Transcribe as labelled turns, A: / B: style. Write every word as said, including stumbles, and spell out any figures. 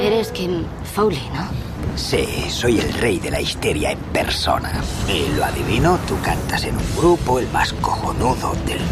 A: Eres Kim Foley, ¿no?
B: Sí, soy el rey de la histeria en persona. Y lo adivino, tú cantas en un grupo el más cojonudo del